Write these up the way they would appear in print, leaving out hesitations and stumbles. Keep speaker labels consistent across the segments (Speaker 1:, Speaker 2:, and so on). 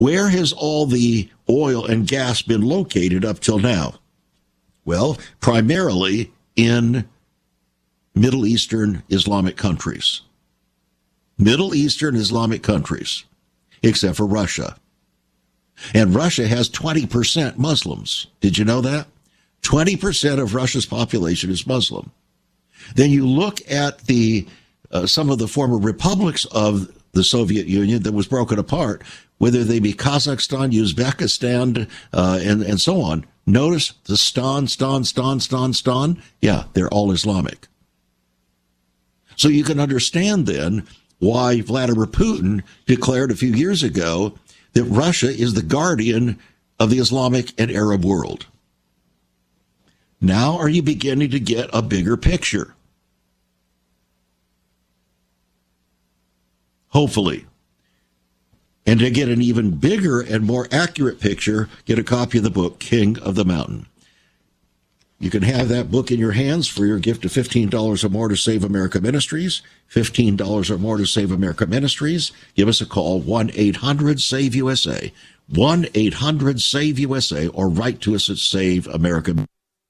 Speaker 1: Where has all the oil and gas been located up till now? Well, primarily in Middle Eastern Islamic countries. Middle Eastern Islamic countries, except for Russia. And Russia has 20% Muslims. Did you know that? 20% of Russia's population is Muslim. Then you look at the some of the former republics of the Soviet Union that was broken apart, whether they be Kazakhstan, Uzbekistan, and so on. Notice the Stan. Yeah, they're all Islamic. So you can understand then why Vladimir Putin declared a few years ago that Russia is the guardian of the Islamic and Arab world. Now are you beginning to get a bigger picture? Hopefully. And to get an even bigger and more accurate picture, get a copy of the book, King of the Mountain. You can have that book in your hands for your gift of $15 or more to Save America Ministries. $15 or more to Save America Ministries. Give us a call, 1-800-SAVE-USA. 1-800-SAVE-USA, or write to us at Save America.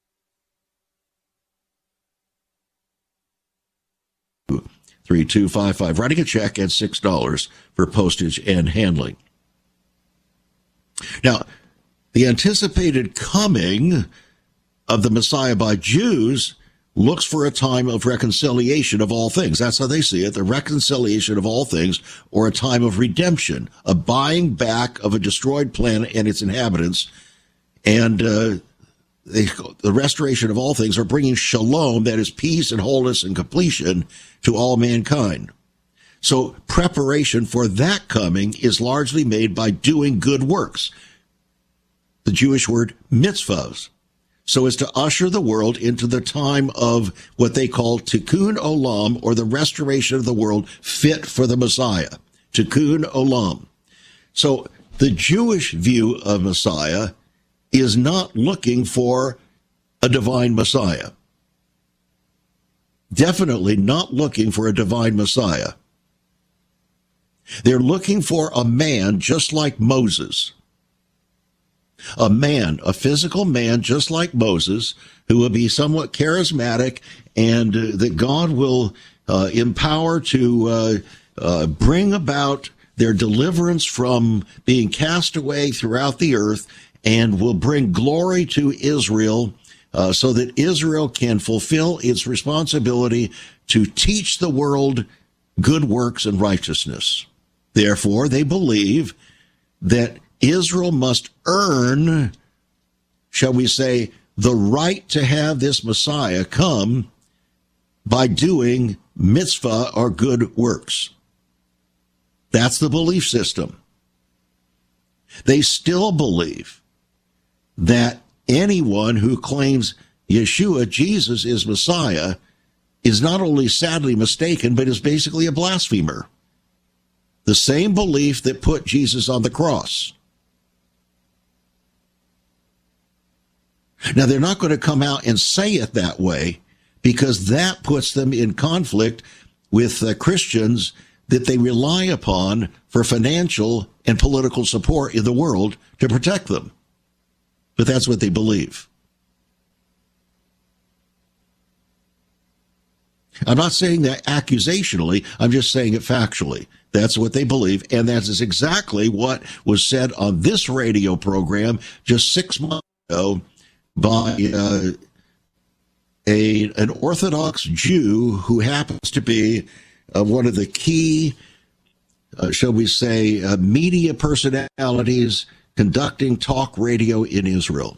Speaker 1: 3255, writing a check at $6 for postage and handling. Now, the anticipated coming of the Messiah by Jews looks for a time of reconciliation of all things. That's how they see it, the reconciliation of all things, or a time of redemption, a buying back of a destroyed planet and its inhabitants, and the restoration of all things, are bringing shalom, that is peace and wholeness and completion, to all mankind. So preparation for that coming is largely made by doing good works. The Jewish word mitzvahs. So as to usher the world into the time of what they call tikkun olam, or the restoration of the world fit for the Messiah. Tikkun olam. So the Jewish view of Messiah is not looking for a divine Messiah. Definitely not looking for a divine Messiah. They're looking for a man just like Moses. A man, a physical man just like Moses, who will be somewhat charismatic and that God will empower to bring about their deliverance from being cast away throughout the earth, and will bring glory to Israel so that Israel can fulfill its responsibility to teach the world good works and righteousness. Therefore, they believe that Israel must earn, shall we say, the right to have this Messiah come by doing mitzvah or good works. That's the belief system. They still believe that anyone who claims Yeshua, Jesus, is Messiah, is not only sadly mistaken, but is basically a blasphemer. The same belief that put Jesus on the cross. Now, they're not going to come out and say it that way, because that puts them in conflict with Christians that they rely upon for financial and political support in the world to protect them. But that's what they believe. I'm not saying that accusationally, I'm just saying it factually. That's what they believe, and that is exactly what was said on this radio program just 6 months ago by an Orthodox Jew who happens to be one of the key, shall we say, media personalities conducting talk radio in Israel.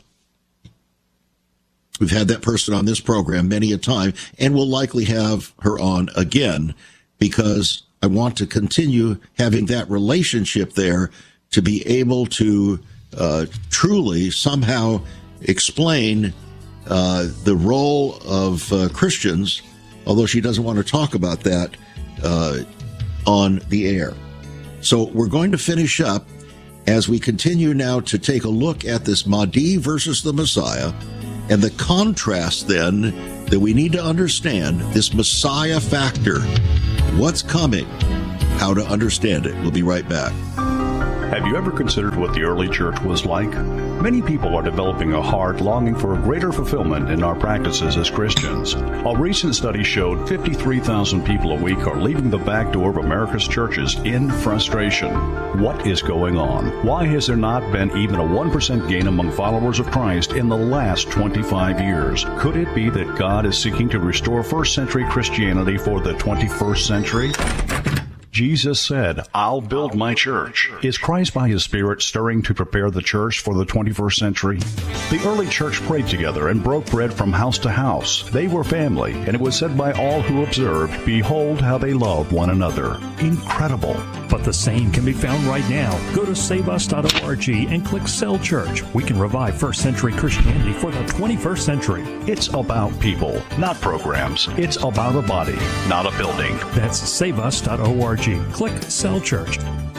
Speaker 1: We've had that person on this program many a time, and we'll likely have her on again, because I want to continue having that relationship there to be able to truly somehow explain the role of Christians, although she doesn't want to talk about that on the air. So we're going to finish up as we continue now to take a look at this Mahdi versus the Messiah, and the contrast then that we need to understand, this Messiah factor. What's coming? How to understand it. We'll be right back.
Speaker 2: Have you ever considered what the early church was like? Many people are developing a heart longing for a greater fulfillment in our practices as Christians. A recent study showed 53,000 people a week are leaving the back door of America's churches in frustration. What is going on? Why has there not been even a 1% gain among followers of Christ in the last 25 years? Could it be that God is seeking to restore first century Christianity for the 21st century? Jesus said, "I'll build my church." Is Christ by His Spirit stirring to prepare the church for the 21st century? The early church prayed together and broke bread from house to house. They were family, and it was said by all who observed, "Behold how they love one another." Incredible.
Speaker 3: But the same can be found right now. Go to saveus.org and click Cell Church. We can revive first century Christianity for the 21st century.
Speaker 2: It's about people, not programs. It's about a body, not a building.
Speaker 3: That's saveus.org. Click Cell Church.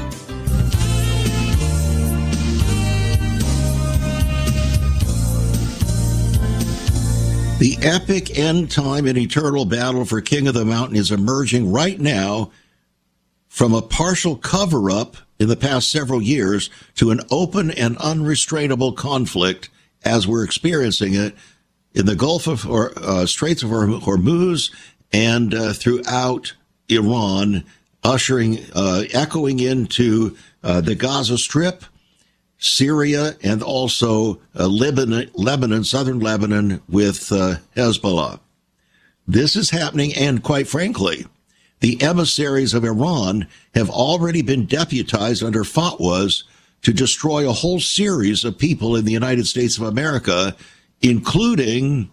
Speaker 1: The epic end time and eternal battle for King of the Mountain is emerging right now from a partial cover-up in the past several years to an open and unrestrainable conflict as we're experiencing it in the Gulf of Straits of Hormuz and throughout Iran, echoing into the Gaza Strip, Syria, and also Lebanon, southern Lebanon with Hezbollah. This is happening, and quite frankly, the emissaries of Iran have already been deputized under fatwas to destroy a whole series of people in the United States of America, including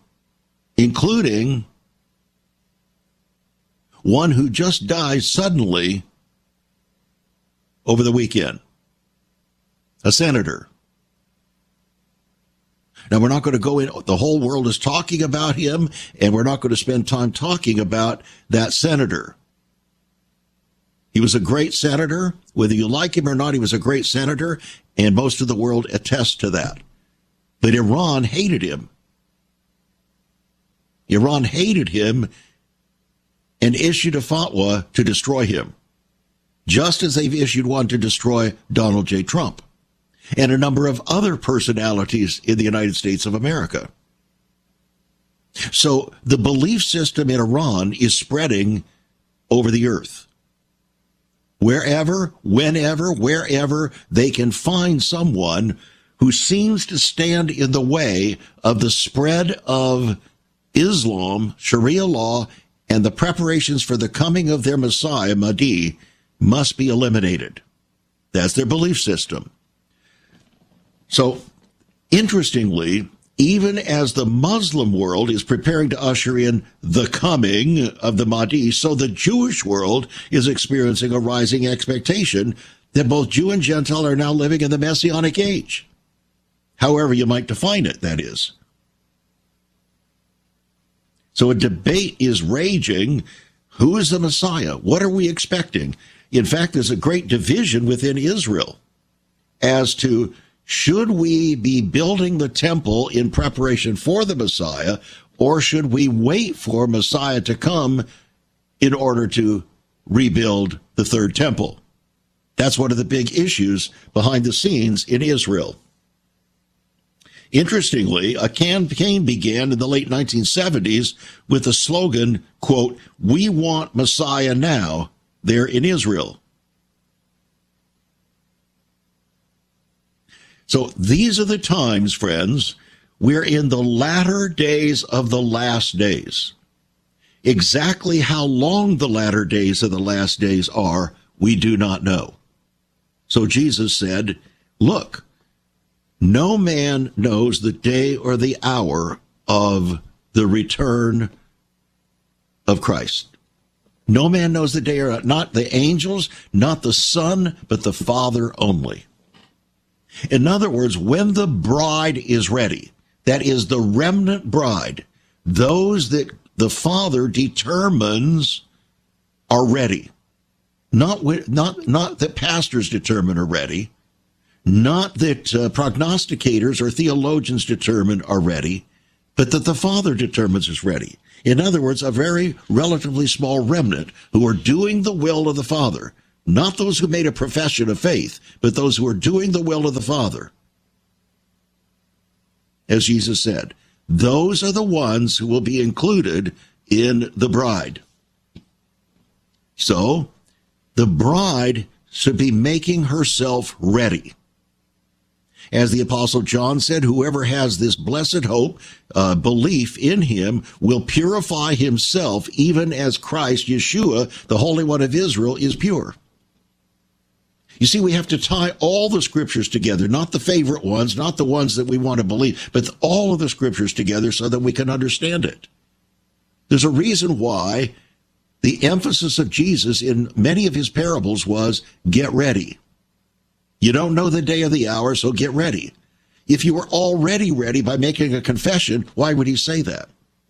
Speaker 1: one who just died suddenly over the weekend, a senator. Now, we're not going to go in. The whole world is talking about him, and we're not going to spend time talking about that senator. He was a great senator. Whether you like him or not, he was a great senator, and most of the world attests to that. But Iran hated him. Iran hated him and issued a fatwa to destroy him, just as they've issued one to destroy Donald J. Trump and a number of other personalities in the United States of America. So the belief system in Iran is spreading over the earth. Wherever, whenever, wherever they can find someone who seems to stand in the way of the spread of Islam, Sharia law, and the preparations for the coming of their Messiah, Mahdi, must be eliminated. That's their belief system. So, interestingly, even as the Muslim world is preparing to usher in the coming of the Mahdi, so the Jewish world is experiencing a rising expectation that both Jew and Gentile are now living in the Messianic age. However you might define it, that is. So a debate is raging. Who is the Messiah? What are we expecting? In fact, there's a great division within Israel as to should we be building the temple in preparation for the Messiah, or should we wait for Messiah to come in order to rebuild the third temple? That's one of the big issues behind the scenes in Israel. Interestingly, a campaign began in the late 1970s with the slogan, quote, "We want Messiah now," there in Israel. So these are the times, friends, we're in the latter days of the last days. Exactly how long the latter days of the last days are, we do not know. So Jesus said, look, no man knows the day or the hour of the return of Christ. No man knows the day or not the angels, not the Son, but the Father only. In other words, when the bride is ready, that is the remnant bride, those that the Father determines are ready. Not that pastors determine are ready. Not that prognosticators or theologians determine are ready, but that the Father determines is ready. In other words, a very relatively small remnant who are doing the will of the Father, Not those who made a profession of faith, but those who are doing the will of the Father. As Jesus said, those are the ones who will be included in the bride. So, the bride should be making herself ready. As the Apostle John said, whoever has this blessed hope, belief in him, will purify himself even as Christ, Yeshua, the Holy One of Israel, is pure. You see, we have to tie all the scriptures together, not the favorite ones, not the ones that we want to believe, but all of the scriptures together so that we can understand it. There's a reason why the emphasis of Jesus in many of his parables was, get ready. You don't know the day or the hour, so get ready. If you were already ready by making a confession, why would he say that?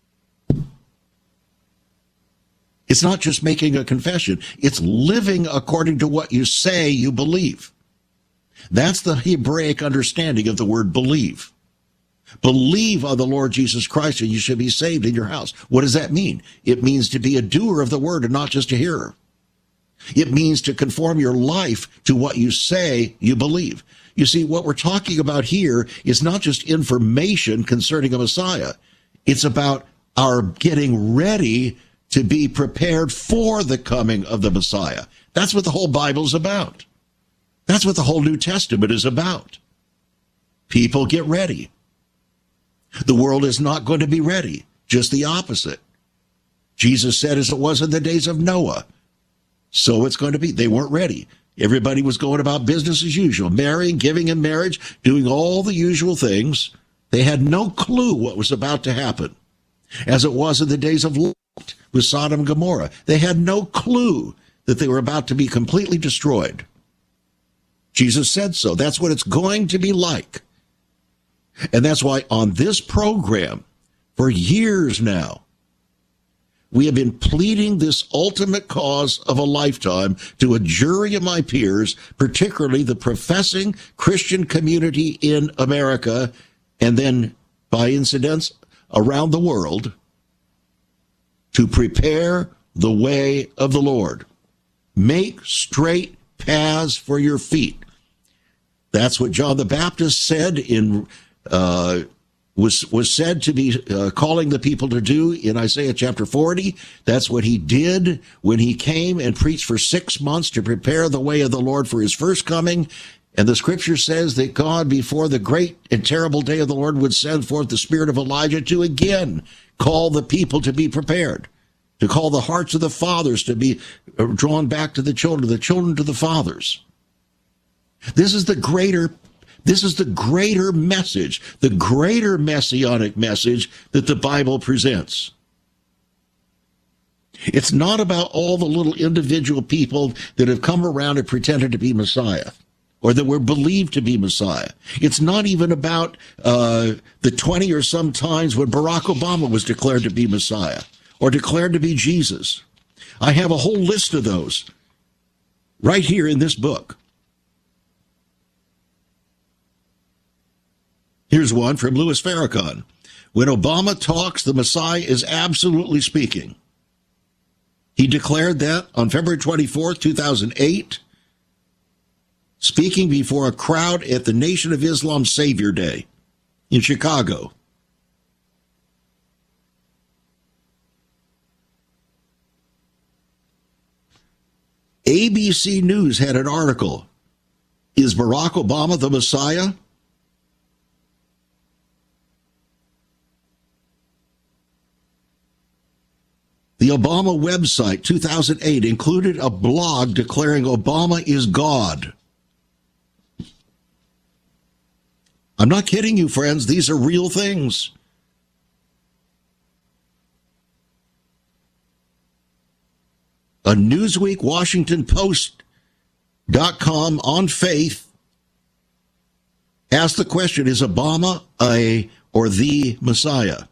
Speaker 1: It's not just making a confession. It's living according to what you say you believe. That's the Hebraic understanding of the word believe. Believe on the Lord Jesus Christ and you shall be saved in your house. What does that mean? It means to be a doer of the word and not just a hearer. It means to conform your life to what you say you believe. You see, what we're talking about here is not just information concerning a Messiah. It's about our getting ready to be prepared for the coming of the Messiah. That's what the whole Bible is about. That's what the whole New Testament is about. People get ready. The world is not going to be ready, just the opposite. Jesus said, as it was in the days of Noah, so it's going to be. They weren't ready. Everybody was going about business as usual, marrying, giving in marriage, doing all the usual things. They had no clue what was about to happen. As it was in the days of Lot with Sodom and Gomorrah, they had no clue that they were about to be completely destroyed. Jesus said so. That's what it's going to be like. And that's why on this program, for years now, we have been pleading this ultimate cause of a lifetime to a jury of my peers, particularly the professing Christian community in America, and then, by incidence, around the world, to prepare the way of the Lord. Make straight paths for your feet. That's what John the Baptist said was said to be calling the people to do in Isaiah chapter 40. That's what he did when he came and preached for 6 months to prepare the way of the Lord for his first coming. And the scripture says that God, before the great and terrible day of the Lord, would send forth the spirit of Elijah to again call the people to be prepared, to call the hearts of the fathers to be drawn back to the children to the fathers. This is the greater message, the greater messianic message that the Bible presents. It's not about all the little individual people that have come around and pretended to be Messiah, or that were believed to be Messiah. It's not even about the 20 or some times when Barack Obama was declared to be Messiah, or declared to be Jesus. I have a whole list of those right here in this book. Here's one from Louis Farrakhan. When Obama talks, the Messiah is absolutely speaking. He declared that on February 24th, 2008, speaking before a crowd at the Nation of Islam Savior Day in Chicago. ABC News had an article, Is Barack Obama the Messiah? The Obama website, 2008, included a blog declaring Obama is God. I'm not kidding you, friends. These are real things. A Newsweek, Washington Post.com on Faith asked the question, is Obama a or the Messiah?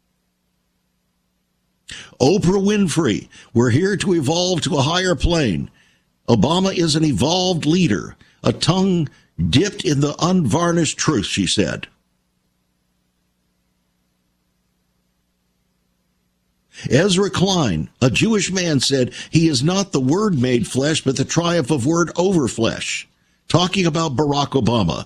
Speaker 1: Oprah Winfrey, we're here to evolve to a higher plane. Obama is an evolved leader, a tongue dipped in the unvarnished truth, she said. Ezra Klein, a Jewish man, said, "He is not the Word made flesh, but the triumph of Word over flesh," talking about Barack Obama.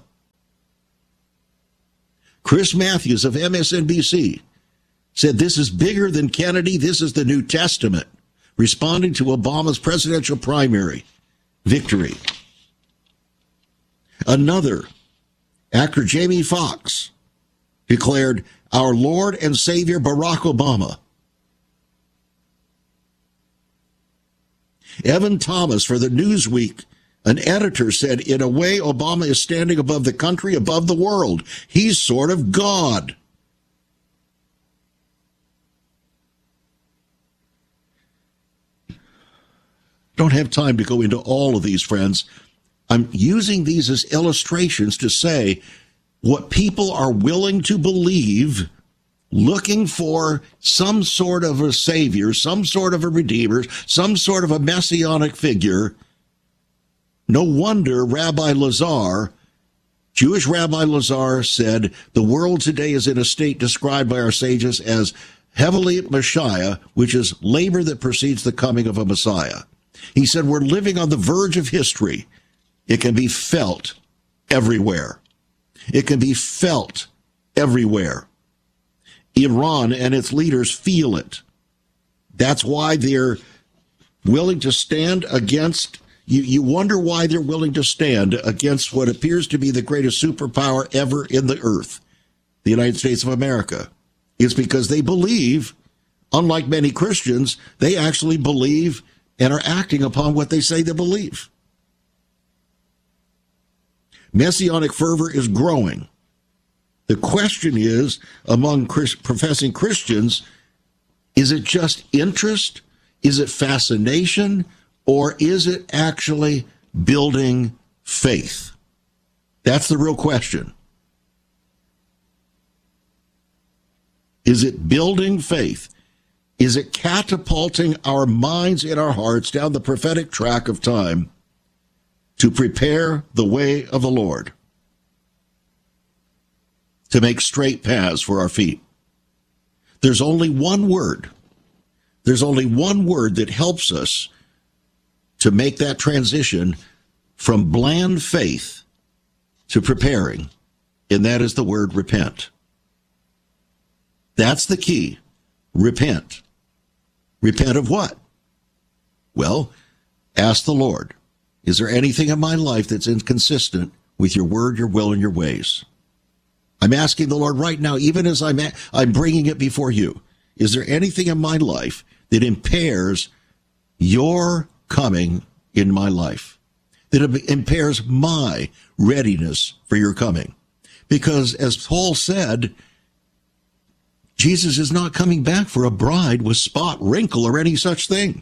Speaker 1: Chris Matthews of MSNBC said, "This is bigger than Kennedy. This is the New Testament," responding to Obama's presidential primary victory. Another, actor Jamie Foxx, declared, "Our Lord and Savior Barack Obama." Evan Thomas for the Newsweek, an editor, said, "In a way, Obama is standing above the country, above the world. He's sort of God." Don't have time to go into all of these, friends. I'm using these as illustrations to say what people are willing to believe, looking for some sort of a savior, some sort of a redeemer, some sort of a messianic figure. No wonder Rabbi Lazar, Jewish Rabbi Lazar, said, "The world today is in a state described by our sages as heavily Messiah, which is labor that precedes the coming of a Messiah." He said, "We're living on the verge of history. It can be felt everywhere. It can be felt everywhere. Iran and its leaders feel it. That's why they're willing to stand against, you wonder why they're willing to stand against what appears to be the greatest superpower ever in the earth, the United States of America. It's because they believe, unlike many Christians, they actually believe and are acting upon what they say they believe. Messianic fervor is growing. The question is, among professing Christians, is it just interest? Is it fascination? Or is it actually building faith? That's the real question. Is it building faith? Is it catapulting our minds and our hearts down the prophetic track of time to prepare the way of the Lord, to make straight paths for our feet? There's only one word. There's only one word that helps us to make that transition from bland faith to preparing, and that is the word repent. That's the key. Repent. Repent of what? Well, ask the Lord, is there anything in my life that's inconsistent with your word, your will, and your ways? I'm asking the Lord right now, even as I'm bringing it before you. Is there anything in my life that impairs your coming in my life, that impairs my readiness for your coming? Because as Paul said, Jesus is not coming back for a bride with spot, wrinkle, or any such thing.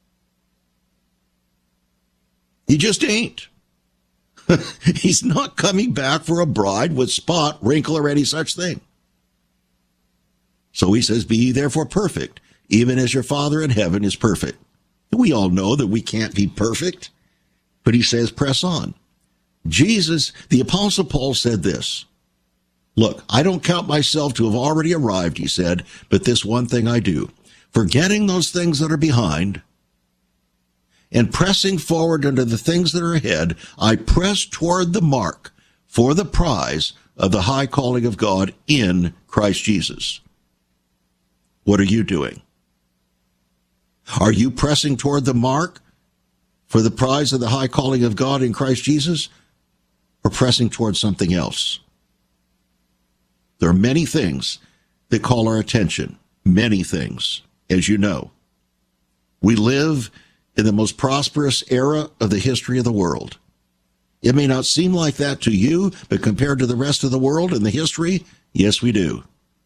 Speaker 1: He just ain't. He's not coming back for a bride with spot, wrinkle, or any such thing. So he says, "Be ye therefore perfect, even as your Father in heaven is perfect." We all know that we can't be perfect, but he says, press on. Jesus, the Apostle Paul, said this, "Look, I don't count myself to have already arrived," he said, "but this one thing I do, forgetting those things that are behind and pressing forward unto the things that are ahead, I press toward the mark for the prize of the high calling of God in Christ Jesus." What are you doing? Are you pressing toward the mark for the prize of the high calling of God in Christ Jesus, or pressing toward something else? There are many things that call our attention, many things, as you know. We live in the most prosperous era of the history of the world. It may not seem like that to you, but compared to the rest of the world and the history, yes, we do.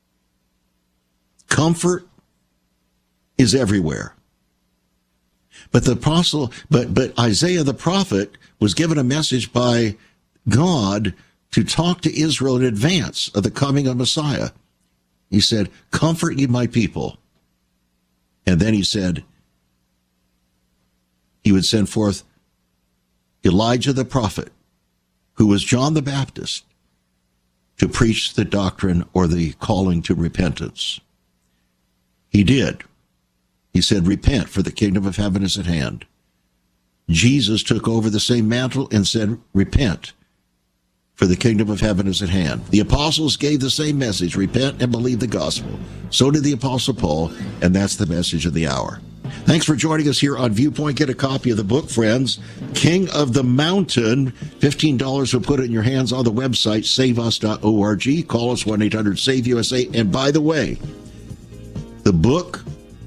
Speaker 1: Comfort is everywhere. But Isaiah the prophet was given a message by God to talk to Israel in advance of the coming of Messiah. He said, "Comfort ye my people." And then he said he would send forth Elijah the prophet, who was John the Baptist, to preach the doctrine or the calling to repentance. He did. He said, repent, for the kingdom of heaven is at hand. Jesus took over the same mantle and said, repent, for the kingdom of heaven is at hand. The apostles gave the same message, repent and believe the gospel. So did the apostle Paul, and that's the message of the hour. Thanks for joining us here on Viewpoint. Get a copy of the book, friends. King of the Mountain. $15 will put it in your hands on the website, saveus.org. Call us 1-800-SAVE-USA. And by the way, the book,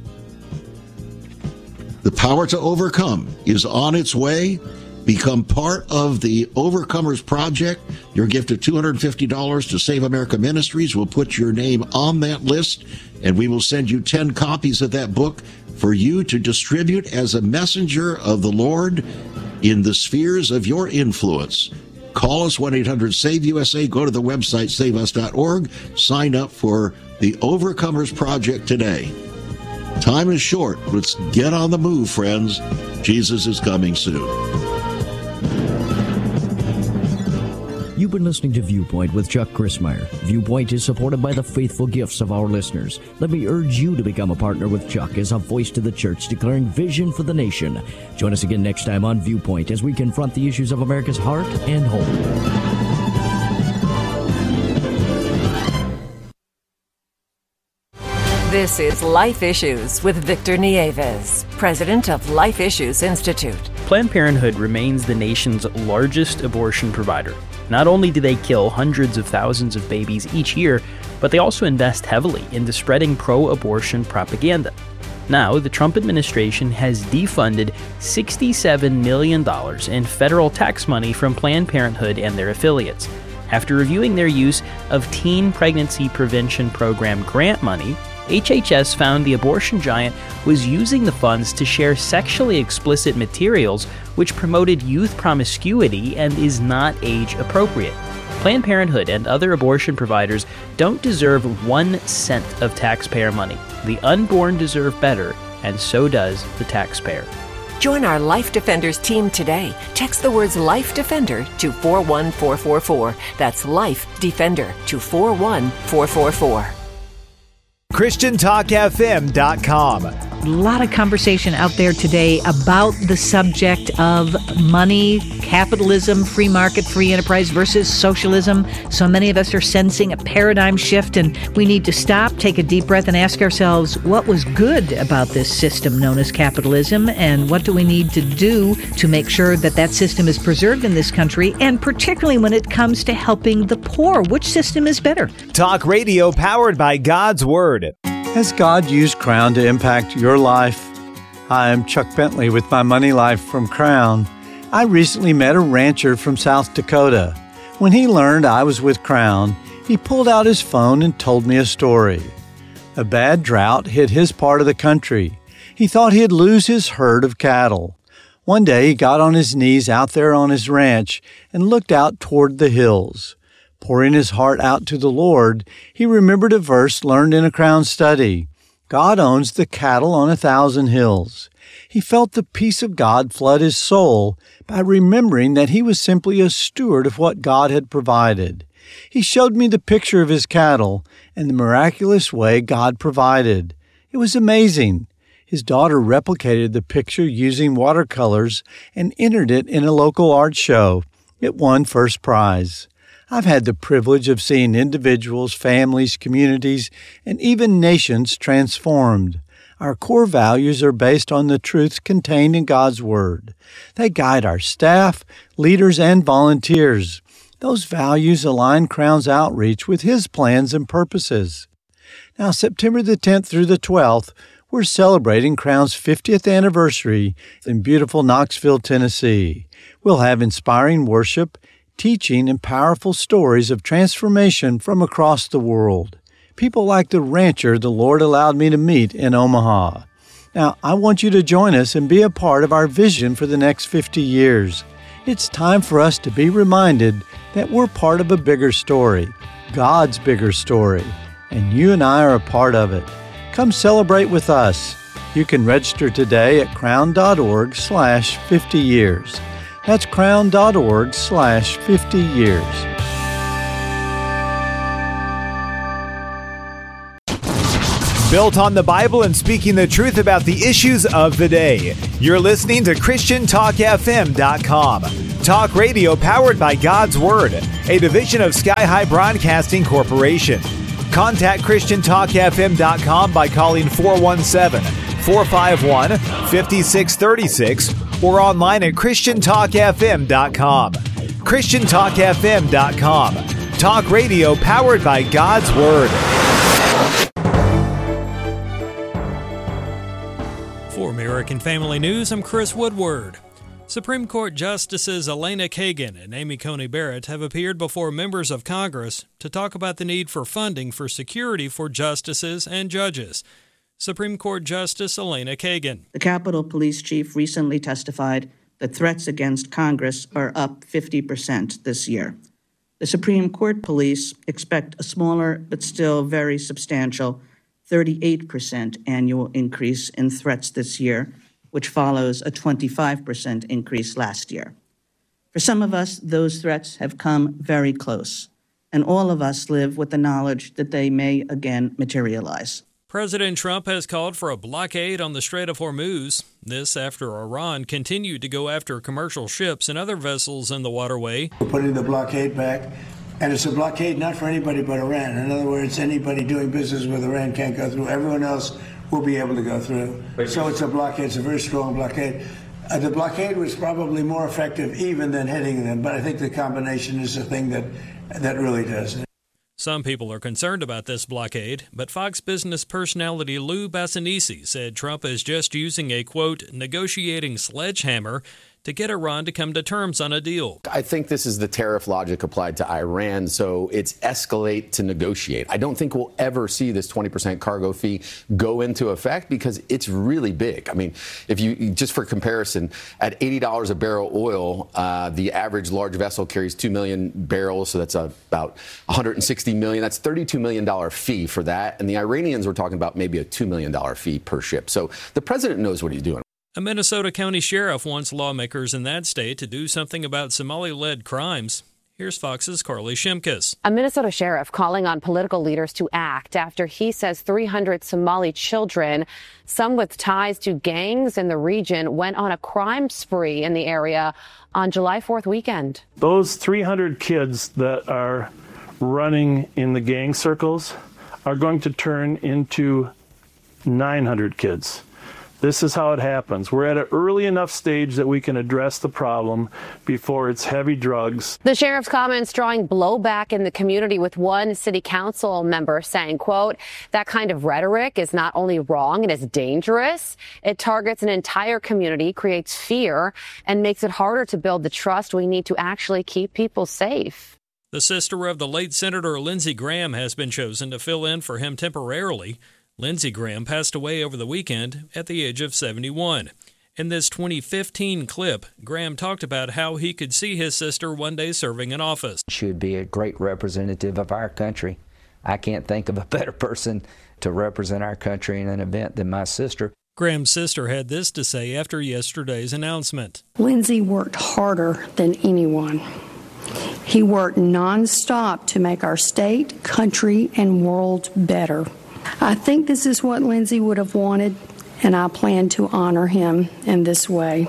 Speaker 1: The Power to Overcome, is on its way. Become part of the Overcomers Project. Your gift of $250 to Save America Ministries will put your name on that list, and we will send you 10 copies of that book for you to distribute as a messenger of the Lord in the spheres of your influence. Call us 1-800-SAVE-USA. Go to the website, saveus.org. Sign up for the Overcomers Project today. Time is short. Let's get on the move, friends. Jesus is coming soon.
Speaker 4: You've been listening to Viewpoint with Chuck Crismier. Viewpoint is supported by the faithful gifts of our listeners. Let me urge you to become a partner with Chuck as a voice to the church declaring vision for the nation. Join us again next time on Viewpoint as we confront the issues of America's heart and home.
Speaker 5: This is Life Issues with Victor Nieves, president of Life Issues Institute.
Speaker 6: Planned Parenthood remains the nation's largest abortion provider. Not only do they kill hundreds of thousands of babies each year, but they also invest heavily into spreading pro-abortion propaganda. Now, the Trump administration has defunded $67 million in federal tax money from Planned Parenthood and their affiliates. After reviewing their use of Teen Pregnancy Prevention Program grant money, HHS found the abortion giant was using the funds to share sexually explicit materials which promoted youth promiscuity and is not age appropriate. Planned Parenthood and other abortion providers don't deserve 1 cent of taxpayer money. The unborn deserve better, and so does the taxpayer.
Speaker 5: Join our Life Defenders team today. Text the words Life Defender to 41444. That's Life Defender to 41444.
Speaker 7: ChristianTalkFM.com.
Speaker 8: A lot of conversation out there today about the subject of money, capitalism, free market, free enterprise versus socialism. So many of us are sensing a paradigm shift, and we need to stop, take a deep breath, and ask ourselves what was good about this system known as capitalism, and what do we need to do to make sure that that system is preserved in this country, and particularly when it comes to helping the poor. Which system is better?
Speaker 7: Talk radio powered by God's Word. Has God used Crown to impact your life? Hi, I'm Chuck Bentley with My Money Life from Crown. I recently met a rancher from South Dakota. When he learned I was with Crown, he pulled out his phone and told me a story. A bad drought hit his part of the country. He thought he'd lose his herd of cattle. One day he got on his knees out there on his ranch and looked out toward the hills. Pouring his heart out to the Lord, he remembered a verse learned in a Crown study. God owns the cattle on 1,000 hills. He felt the peace of God flood his soul by remembering that he was simply a steward of what God had provided. He showed me the picture of his cattle and the miraculous way God provided. It was amazing. His daughter replicated the picture using watercolors and entered it in a local art show. It won first prize. I've had the privilege of seeing individuals, families, communities, and even nations transformed. Our core values are based on the truths contained in God's Word. They guide our staff, leaders, and volunteers. Those values align Crown's outreach with His plans and purposes. Now, September the 10th through the 12th, we're celebrating Crown's 50th anniversary in beautiful Knoxville, Tennessee. We'll have inspiring worship, teaching, and powerful stories of transformation from across the world. People like the rancher the Lord allowed me to meet in Omaha. Now, I want you to join us and be a part of our vision for the next 50 years. It's time for us to be reminded that we're part of a bigger story, God's bigger story, and you and I are a part of it. Come celebrate with us. You can register today at crown.org/50 years. That's crown.org/50 years.
Speaker 9: built on the Bible and speaking the truth about the issues of the day. You're listening to ChristianTalkFM.com. Talk radio powered by God's Word, a division of Sky High Broadcasting Corporation. Contact ChristianTalkFM.com by calling 417-451-5636 or online at ChristianTalkFM.com. ChristianTalkFM.com. Talk radio powered by God's Word.
Speaker 10: For American Family News, I'm Chris Woodward. Supreme Court Justices Elena Kagan and Amy Coney Barrett have appeared before members of Congress to talk about the need for funding for security for justices and judges. Supreme Court Justice Elena Kagan.
Speaker 11: The Capitol Police Chief recently testified that threats against Congress are up 50% this year. The Supreme Court police expect a smaller but still very substantial 38% annual increase in threats this year, which follows a 25% increase last year. For some of us, those threats have come very close, and all of us live with the knowledge that they may again materialize.
Speaker 10: President Trump has called for a blockade on the Strait of Hormuz. This after Iran continued to go after commercial ships and other vessels in the waterway.
Speaker 12: We're putting the blockade back, and it's a blockade not for anybody but Iran. In other words, anybody doing business with Iran can't go through. Everyone else will be able to go through. So it's a blockade. It's a very strong blockade. The blockade was probably more effective even than hitting them, but I think the combination is the thing that really does it.
Speaker 10: Some people are concerned about this blockade, but Fox Business personality Lou Bassanisi said Trump is just using a, quote, negotiating sledgehammer to get Iran to come to terms on a deal.
Speaker 13: I think this is the tariff logic applied to Iran, so it's escalate to negotiate. I don't think we'll ever see this 20% cargo fee go into effect because it's really big. I mean, if you just for comparison, at $80 a barrel oil, the average large vessel carries 2 million barrels, so that's about 160 million. That's $32 million fee for that. And the Iranians were talking about maybe a $2 million fee per ship. So the president knows what he's doing.
Speaker 10: A Minnesota county sheriff wants lawmakers in that state to do something about Somali-led crimes. Here's Fox's Carly Shimkus.
Speaker 14: A Minnesota sheriff calling on political leaders to act after he says 300 Somali children, some with ties to gangs in the region, went on a crime spree in the area on July 4th weekend.
Speaker 15: Those 300 kids that are running in the gang circles are going to turn into 900 kids. This is how it happens. We're at an early enough stage that we can address the problem before it's heavy drugs.
Speaker 14: The sheriff's comments drawing blowback in the community, with one city council member saying, quote, that kind of rhetoric is not only wrong, it is dangerous. It targets an entire community, creates fear, and makes it harder to build the trust we need to actually keep people safe.
Speaker 10: The sister of the late Senator Lindsey Graham has been chosen to fill in for him temporarily. Lindsey Graham passed away over the weekend at the age of 71. In this 2015 clip, Graham talked about how he could see his sister one day serving in office.
Speaker 16: She would be a great representative of our country. I can't think of a better person to represent our country in an event than my sister.
Speaker 10: Graham's sister had this to say after yesterday's announcement.
Speaker 17: Lindsey worked harder than anyone. He worked nonstop to make our state, country, and world better. I think this is what Lindsey would have wanted, and I plan to honor him in this way.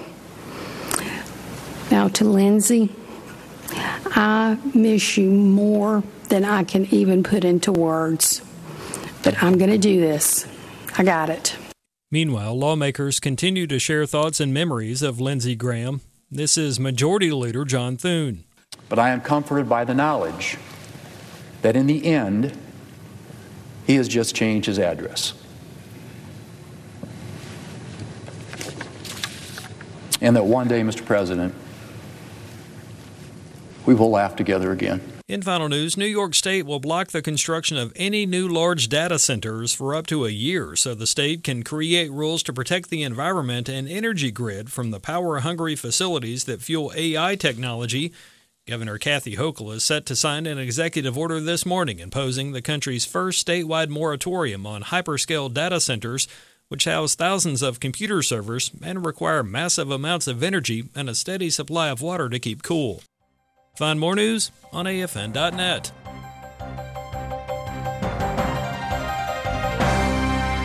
Speaker 17: Now to Lindsey, I miss you more than I can even put into words, but I'm going to do this. I got it.
Speaker 10: Meanwhile, lawmakers continue to share thoughts and memories of Lindsey Graham. This is Majority Leader John Thune.
Speaker 18: But I am comforted by the knowledge that in the end, he has just changed his address. And that one day, Mr. President, we will laugh together again.
Speaker 10: In final news, New York State will block the construction of any new large data centers for up to a year so the state can create rules to protect the environment and energy grid from the power-hungry facilities that fuel AI technology. Governor Kathy Hochul is set to sign an executive order this morning imposing the country's first statewide moratorium on hyperscale data centers, which house thousands of computer servers and require massive amounts of energy and a steady supply of water to keep cool. Find more news on AFN.net.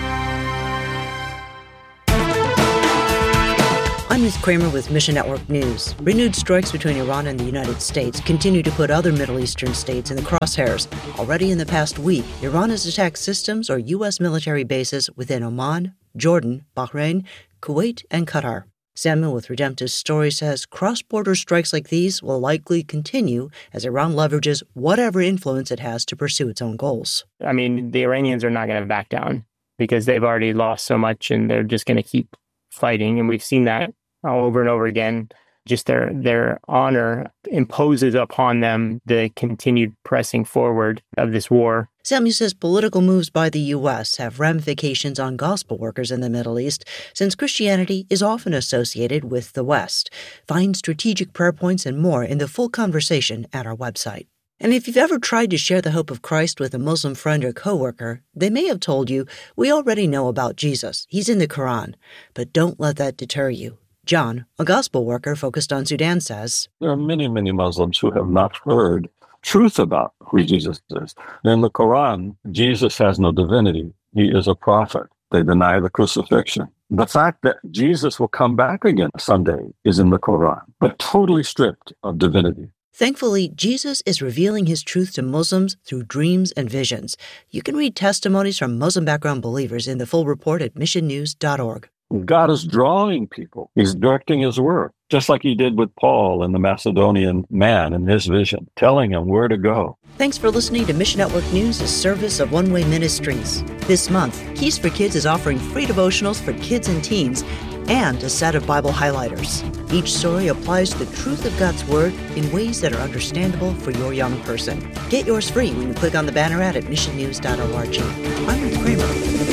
Speaker 19: Ruth Kramer with Mission Network News. Renewed strikes between Iran and the United States continue to put other Middle Eastern states in the crosshairs. Already in the past week, Iran has attacked systems or U.S. military bases within Oman, Jordan, Bahrain, Kuwait, and Qatar. Samuel with Redemptive Story says cross-border strikes like these will likely continue as Iran leverages whatever influence it has to pursue its own goals.
Speaker 20: I mean, the Iranians are not going to back down because they've already lost so much and they're just going to keep fighting. And we've seen that over and over again. Just their honor imposes upon them the continued pressing forward of this war.
Speaker 19: Samuel says political moves by the U.S. have ramifications on gospel workers in the Middle East, since Christianity is often associated with the West. Find strategic prayer points and more in the full conversation at our website. And if you've ever tried to share the hope of Christ with a Muslim friend or coworker, they may have told you, "We already know about Jesus. He's in the Quran." But don't let that deter you. John, a gospel worker focused on Sudan, says,
Speaker 21: there are many, many Muslims who have not heard truth about who Jesus is. In the Quran, Jesus has no divinity. He is a prophet. They deny the crucifixion. The fact that Jesus will come back again someday is in the Quran, but totally stripped of divinity.
Speaker 19: Thankfully, Jesus is revealing his truth to Muslims through dreams and visions. You can read testimonies from Muslim background believers in the full report at missionnews.org.
Speaker 21: God is drawing people. He's directing his work, just like he did with Paul and the Macedonian man in his vision, telling him where to go.
Speaker 19: Thanks for listening to Mission Network News, a service of One Way Ministries. This month, Keys for Kids is offering free devotionals for kids and teens and a set of Bible highlighters. Each story applies the truth of God's Word in ways that are understandable for your young person. Get yours free when you click on the banner ad at missionnews.org. I'm Ruth Kramer.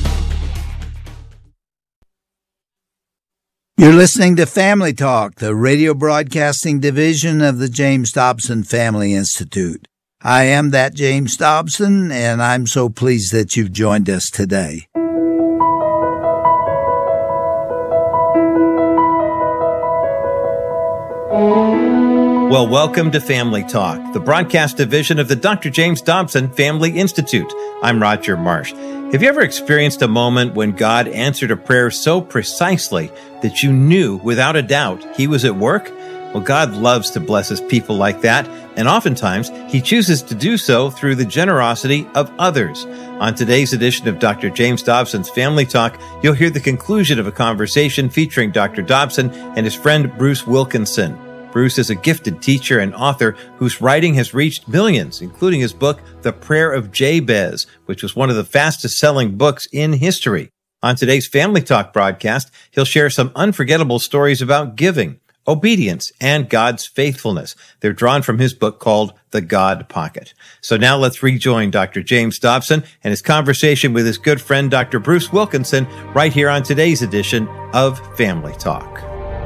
Speaker 22: You're listening to Family Talk, the radio broadcasting division of the James Dobson Family Institute. I am that James Dobson, and I'm so pleased that you've joined us today.
Speaker 23: Well, welcome to Family Talk, the broadcast division of the Dr. James Dobson Family Institute. I'm Roger Marsh. Have you ever experienced a moment when God answered a prayer so precisely that you knew without a doubt he was at work? Well, God loves to bless his people like that, and oftentimes he chooses to do so through the generosity of others. On today's edition of Dr. James Dobson's Family Talk, you'll hear the conclusion of a conversation featuring Dr. Dobson and his friend Bruce Wilkinson. Bruce is a gifted teacher and author whose writing has reached millions, including his book, The Prayer of Jabez, which was one of the fastest-selling books in history. On today's Family Talk broadcast, he'll share some unforgettable stories about giving, obedience, and God's faithfulness. They're drawn from his book called The God Pocket. So now let's rejoin Dr. James Dobson and his conversation with his good friend, Dr. Bruce Wilkinson, right here on today's edition of Family Talk.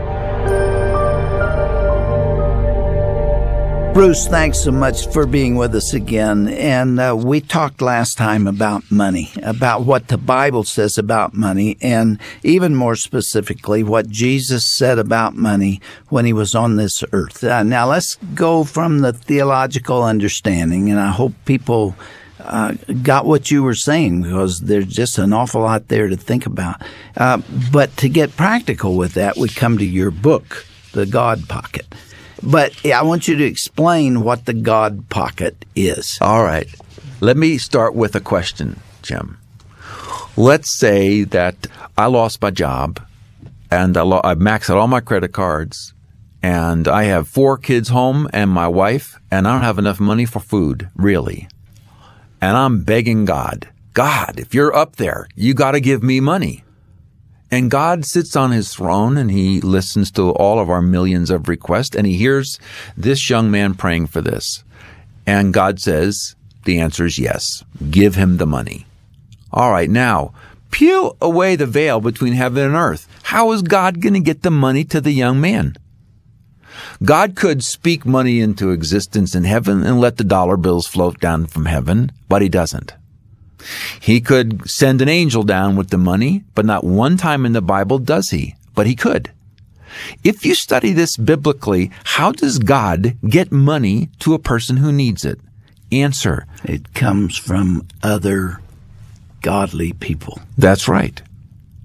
Speaker 22: Bruce, thanks so much for being with us again. And we talked last time about money, about what the Bible says about money, and even more specifically, what Jesus said about money when he was on this earth. Now, let's go from the theological understanding, and I hope people got what you were saying, because there's just an awful lot there to think about. But to get practical with that, we come to your book, The God Pocket. But I want you to explain what the God Pocket is.
Speaker 24: All right. Let me start with a question, Jim. Let's say that I lost my job, and I've maxed out all my credit cards, and I have 4 kids home and my wife, and I don't have enough money for food, really. And I'm begging God, if you're up there, you got to give me money. And God sits on his throne, and he listens to all of our millions of requests, and he hears this young man praying for this. And God says, the answer is yes. Give him the money. All right, now, peel away the veil between heaven and earth. How is God going to get the money to the young man? God could speak money into existence in heaven and let the dollar bills float down from heaven, but he doesn't. He could send an angel down with the money, but not one time in the Bible does he, but he could. If you study this biblically, how does God get money to a person who needs it? Answer:
Speaker 22: it comes from other godly people.
Speaker 24: That's right.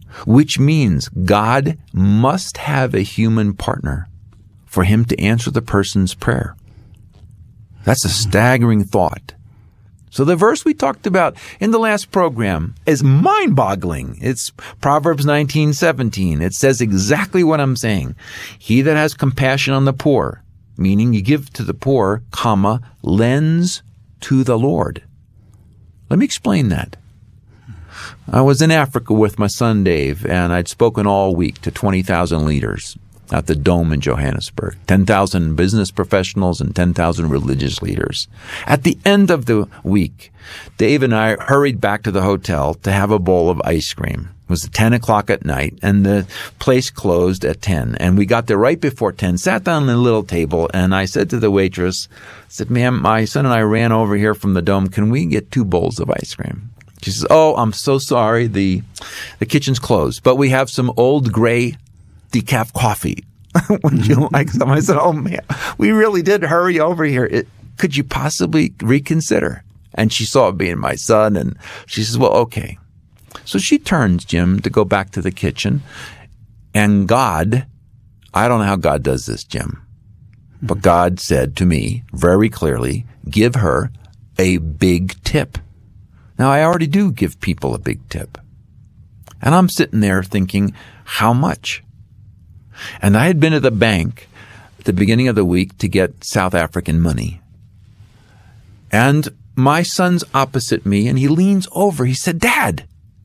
Speaker 24: which means God must have a human partner for him to answer the person's prayer. That's a staggering thought. So the verse we talked about in the last program is mind-boggling. It's Proverbs 19:17. It says exactly what I'm saying. He that has compassion on the poor, meaning you give to the poor, comma, lends to the Lord. Let me explain that. I was in Africa with my son Dave, and I'd spoken all week to 20,000 leaders at the Dome in Johannesburg, 10,000 business professionals and 10,000 religious leaders. At the end of the week, Dave and I hurried back to the hotel to have a bowl of ice cream. It was 10 o'clock at night, and the place closed at 10. And we got there right before 10, sat down at a little table, and I said to the waitress, I said, "Ma'am, my son and I ran over here from the Dome. Can we get 2 bowls of ice cream?" She says, "Oh, I'm so sorry. The kitchen's closed, but we have some old gray decaf coffee. Would you like some?" I said, "Oh, man, we really did hurry over here. Could you possibly reconsider?" And she saw it being my son, and she says, "Well, okay." So she turns, Jim, to go back to the kitchen. And God, I don't know how God does this, Jim, but God said to me very clearly, give her a big tip. Now, I already do give people a big tip. And I'm sitting there thinking, how much? And I had been at the bank at the beginning of the week to get South African money. And my son's opposite me, and he leans over. He said, "Dad,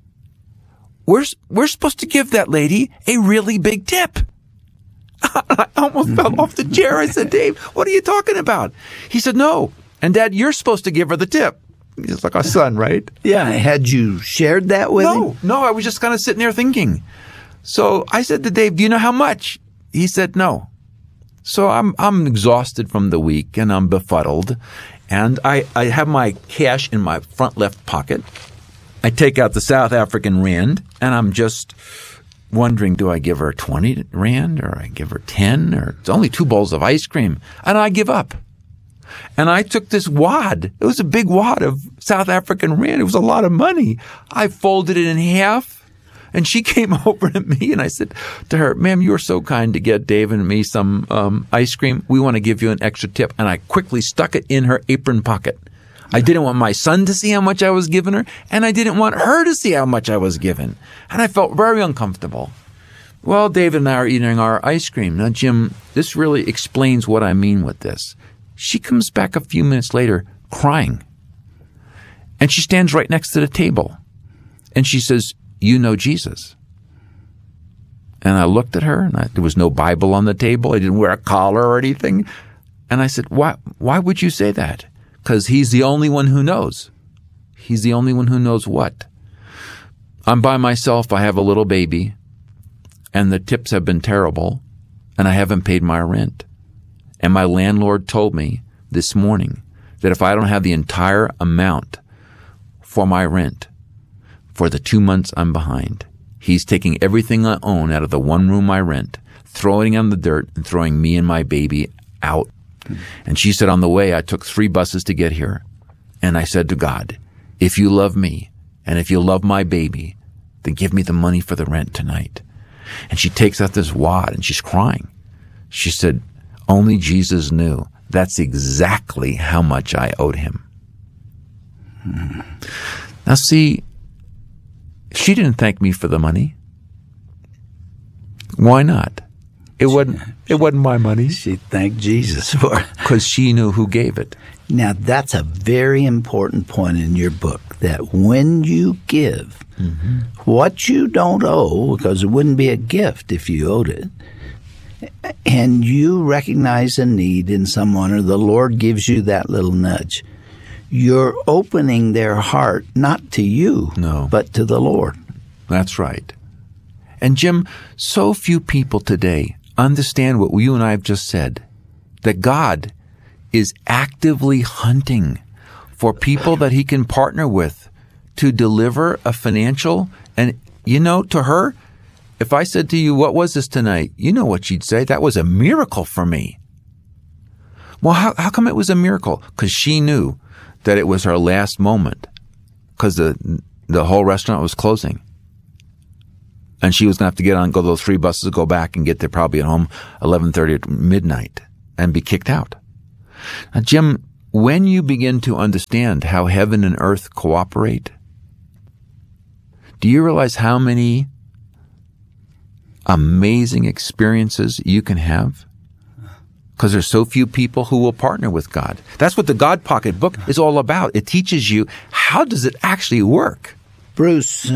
Speaker 24: we're supposed to give that lady a really big tip." I almost fell off the chair. I said, "Dave, what are you talking about?" He said, "No. And Dad, you're supposed to give her the tip." He's like a son, right?
Speaker 22: Yeah. Had you shared that with him?
Speaker 24: No, I was just kind of sitting there thinking. So I said to Dave, "Do you know how much?" He said, "No." So I'm exhausted from the week, and I'm befuddled. And I have my cash in my front left pocket. I take out the South African rand, and I'm just wondering, do I give her 20 rand, or I give her 10, or it's only 2 bowls of ice cream? And I give up. And I took this wad. It was a big wad of South African rand. It was a lot of money. I folded it in half. And she came over to me, and I said to her, "Ma'am, you were so kind to get Dave and me some ice cream. We want to give you an extra tip." And I quickly stuck it in her apron pocket. I didn't want my son to see how much I was giving her, and I didn't want her to see how much I was giving. And I felt very uncomfortable. Well, Dave and I are eating our ice cream. Now, Jim, this really explains what I mean with this. She comes back a few minutes later crying. And she stands right next to the table. And she says, "You know Jesus." And I looked at her, and there was no Bible on the table. I didn't wear a collar or anything. And I said, why would you say that? Because he's the only one who knows. He's the only one who knows what. I'm by myself. I have a little baby, and the tips have been terrible, and I haven't paid my rent. And my landlord told me this morning that if I don't have the entire amount for my rent for the 2 months I'm behind, he's taking everything I own out of the one room I rent, throwing it on the dirt, and throwing me and my baby out. And she said, on the way, I took 3 buses to get here. And I said to God, if you love me and if you love my baby, then give me the money for the rent tonight. And she takes out this wad and she's crying. She said, only Jesus knew. That's exactly how much I owed him. Now see, she didn't thank me for the money. Why not? It wasn't my money.
Speaker 22: She thanked Jesus for it.
Speaker 24: Because she knew who gave it.
Speaker 22: Now, that's a very important point in your book, that when you give, what you don't owe, because it wouldn't be a gift if you owed it, and you recognize a need in someone, or the Lord gives you that little nudge, you're opening their heart not to you, but to the Lord.
Speaker 24: That's right. And Jim, so few people today understand what you and I have just said, that God is actively hunting for people that he can partner with to deliver a financial, and to her, if I said to you, what was this tonight? You know what she'd say. That was a miracle for me. Well, how come it was a miracle? Because she knew that it was her last moment, because the whole restaurant was closing. And she was going to have to get on, go those 3 buses, go back and get there probably at home 11:30 at midnight and be kicked out. Now, Jim, when you begin to understand how heaven and earth cooperate, do you realize how many amazing experiences you can have? Because there's so few people who will partner with God. That's what the God Pocket book is all about. It teaches you, how does it actually work?
Speaker 22: Bruce,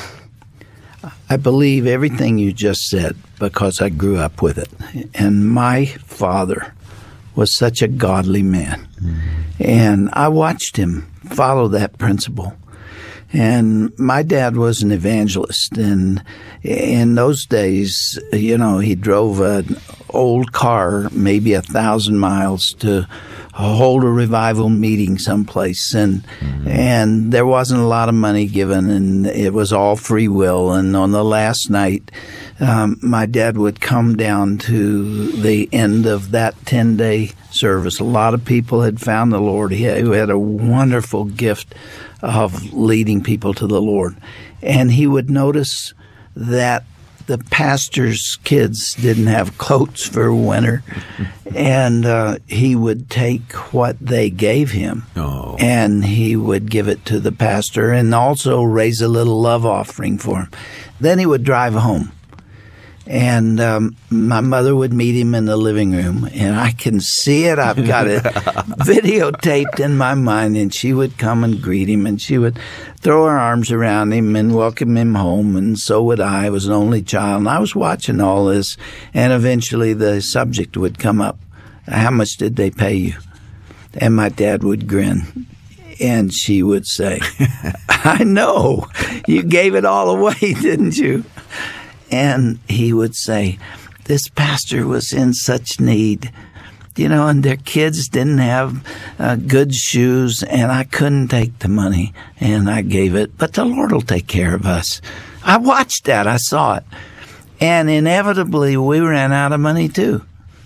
Speaker 22: I believe everything you just said because I grew up with it. And my father was such a godly man. And I watched him follow that principle. And my dad was an evangelist, and in those days, you know, he drove an old car, maybe 1,000 miles, to hold a revival meeting someplace, and there wasn't a lot of money given, and it was all free will. And on the last night, my dad would come down to the end of that 10-day service. A lot of people had found the Lord. He had a wonderful gift of leading people to the Lord. And he would notice that the pastor's kids didn't have coats for winter, and he would take what they gave him, and he would give it to the pastor and also raise a little love offering for him. Then he would drive home. And my mother would meet him in the living room, and I can see it. I've got it videotaped in my mind, and she would come and greet him, and she would throw her arms around him and welcome him home, and so would I. I was an only child, and I was watching all this, and eventually the subject would come up. How much did they pay you? And my dad would grin. And she would say, I know. You gave it all away, didn't you? And he would say, this pastor was in such need, you know, and their kids didn't have good shoes, and I couldn't take the money, and I gave it. But the Lord will take care of us. I watched that. I saw it. And inevitably, we ran out of money, too.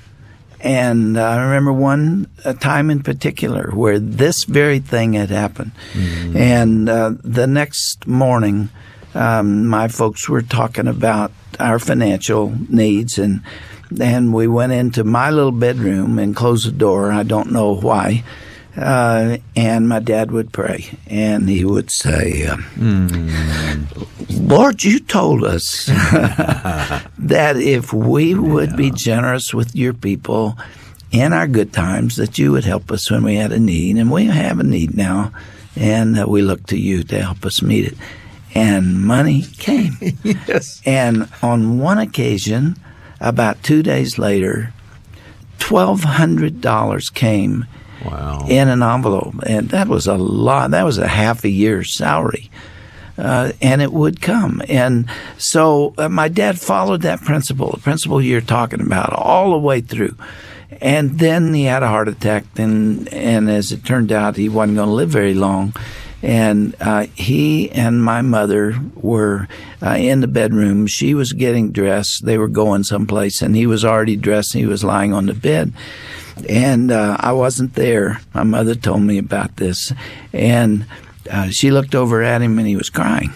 Speaker 22: And I remember a time in particular where this very thing had happened. Mm-hmm. And the next morning, my folks were talking about our financial needs, and we went into my little bedroom and closed the door. I don't know why. And my dad would pray, and he would say, Lord, you told us that if we would be generous with your people in our good times, that you would help us when we had a need. And we have a need now, and we look to you to help us meet it. And money came. Yes. And on one occasion, about 2 days later, $1,200 came in an envelope. And that was a lot. That was a half a year's salary. And it would come. And so my dad followed that principle, the principle you're talking about, all the way through. And then he had a heart attack. And as it turned out, he wasn't going to live very long. And he and my mother were in the bedroom. She was getting dressed. They were going someplace, and he was already dressed. He was lying on the bed. And I wasn't there. My mother told me about this. And she looked over at him, and he was crying.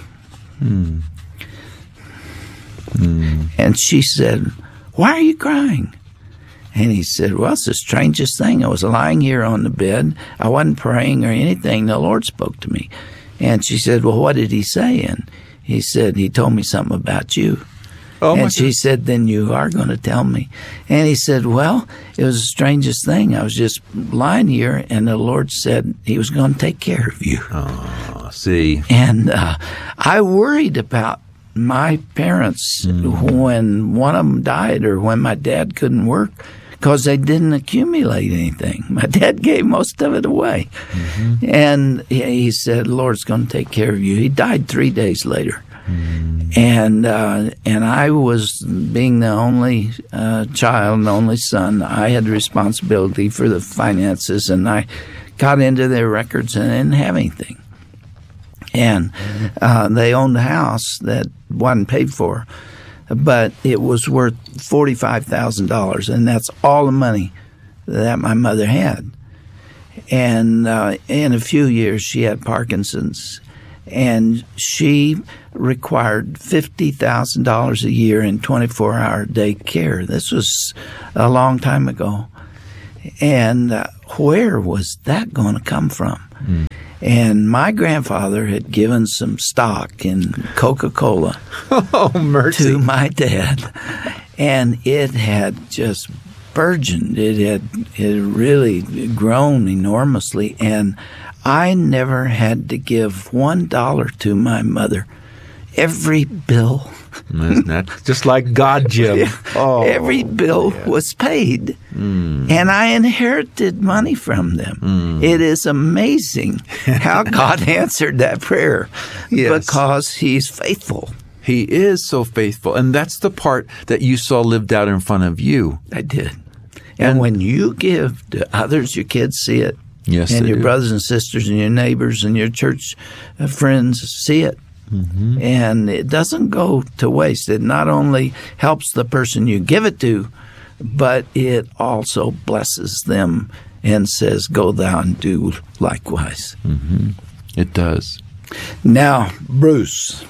Speaker 22: And she said, "Why are you crying?" And he said, "Well, it's the strangest thing. I was lying here on the bed. I wasn't praying or anything. The Lord spoke to me." And she said, "Well, what did he say?" And he said, "He told me something about you." And she said, "Then you are going to tell me." And he said, "Well, it was the strangest thing. I was just lying here, and the Lord said he was going to take care of you."
Speaker 24: Oh, see.
Speaker 22: And I worried about my parents when one of them died or when my dad couldn't work, because they didn't accumulate anything. My dad gave most of it away. And he said, "The Lord's going to take care of you." He died 3 days later. And I was, being the only child and only son, I had the responsibility for the finances, and I got into their records and didn't have anything. And they owned a house that wasn't paid for, but it was worth $45,000, and that's all the money that my mother had. And in a few years, she had Parkinson's, and she required $50,000 a year in 24-hour day care. This was a long time ago. And where was that going to come from? And my grandfather had given some stock in Coca-Cola to my dad, and it had just burgeoned. It had really grown enormously, and I never had to give $1 to my mother. Every bill.
Speaker 24: Isn't that just like God, Jim?
Speaker 22: Every bill was paid, and I inherited money from them. It is amazing how God answered that prayer because He's faithful.
Speaker 24: He is so faithful, and that's the part that you saw lived out in front of you.
Speaker 22: I did. And when you give to others, your kids see it.
Speaker 24: Yes,
Speaker 22: and
Speaker 24: they
Speaker 22: your
Speaker 24: do.
Speaker 22: brothers and sisters and your neighbors and your church friends see it. And it doesn't go to waste. It not only helps the person you give it to, but it also blesses them and says, go thou and do likewise.
Speaker 24: It does.
Speaker 22: Now, Bruce,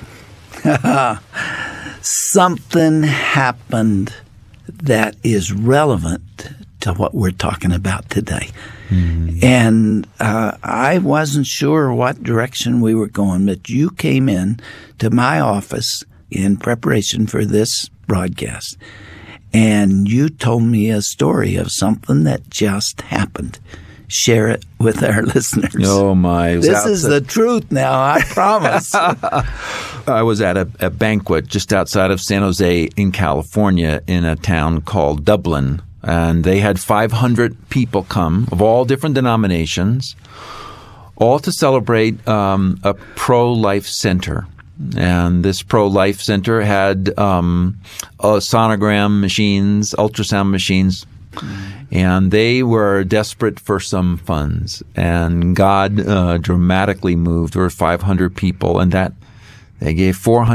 Speaker 22: something happened that is relevant to what we're talking about today. And I wasn't sure what direction we were going, but you came in to my office in preparation for this broadcast, and you told me a story of something that just happened. Share it with our listeners.
Speaker 24: Oh, my.
Speaker 22: This is the truth now, I promise.
Speaker 24: I was at a banquet just outside of San Jose in California in a town called Dublin. And they had 500 people come of all different denominations, all to celebrate a pro-life center. And this pro-life center had sonogram machines, ultrasound machines, and they were desperate for some funds. And God dramatically moved. There were 500 people, and that they gave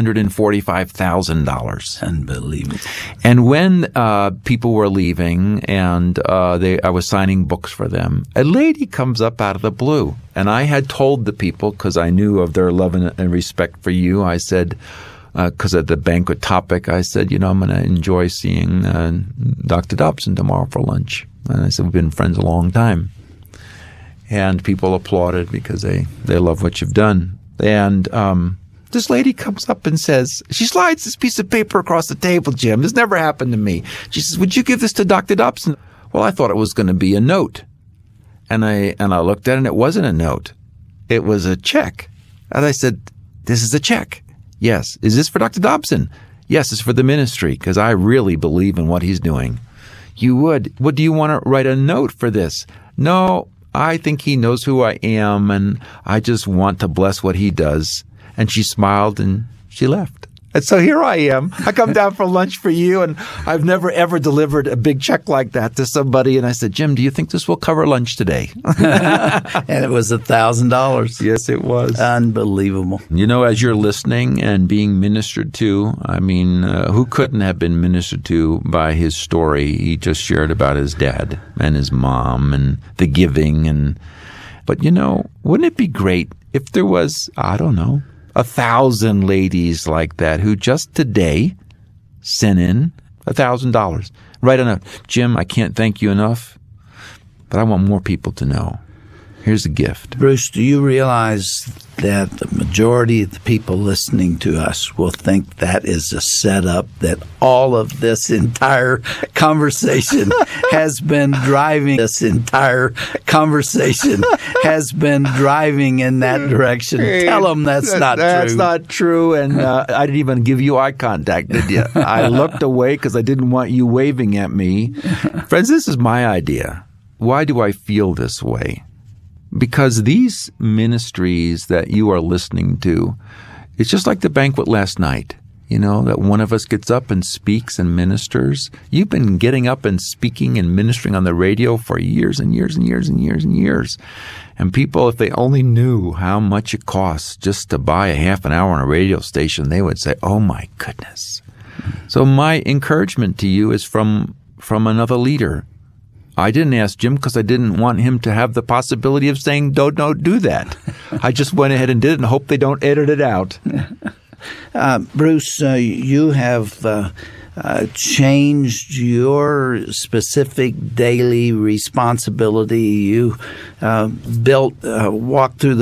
Speaker 24: $445,000.
Speaker 22: Unbelievable.
Speaker 24: And when people were leaving and I was signing books for them, a lady comes up out of the blue. And I had told the people, because I knew of their love and respect for you, I said, because of the banquet topic, I said, I'm going to enjoy seeing Dr. Dobson tomorrow for lunch. And I said, we've been friends a long time. And people applauded because they love what you've done. And this lady comes up and says, she slides this piece of paper across the table, Jim. This never happened to me. She says, would you give this to Dr. Dobson? Well, I thought it was going to be a note. And I looked at it, and it wasn't a note. It was a check. And I said, this is a check. Yes. Is this for Dr. Dobson? Yes, it's for the ministry, because I really believe in what he's doing. You would. What do you want to write a note for this? No, I think he knows who I am, and I just want to bless what he does. And she smiled and she left. And so here I am. I come down for lunch for you, and I've never, ever delivered a big check like that to somebody. And I said, Jim, do you think this will cover lunch today?
Speaker 22: And it was $1,000.
Speaker 24: Yes, it was.
Speaker 22: Unbelievable.
Speaker 24: As you're listening and being ministered to, who couldn't have been ministered to by his story? He just shared about his dad and his mom and the giving. But wouldn't it be great if there was, 1,000 ladies like that who just today sent in $1,000. Write a note. Jim, I can't thank you enough, but I want more people to know. Here's a gift.
Speaker 22: Bruce, do you realize that the majority of the people listening to us will think that is a setup, that all of this entire conversation has been driving in that direction? Tell them that's not true.
Speaker 24: That's not true, and I didn't even give you eye contact, did you? I looked away because I didn't want you waving at me. Friends, this is my idea. Why do I feel this way? Because these ministries that you are listening to, it's just like the banquet last night, that one of us gets up and speaks and ministers. You've been getting up and speaking and ministering on the radio for years and years and years and years and years. And people, if they only knew how much it costs just to buy a half an hour on a radio station, they would say, oh my goodness. So my encouragement to you is from another leader. I didn't ask Jim because I didn't want him to have the possibility of saying, don't do that. I just went ahead and did it and hope they don't edit it out.
Speaker 22: Bruce, you have changed your specific daily responsibility. You walked through the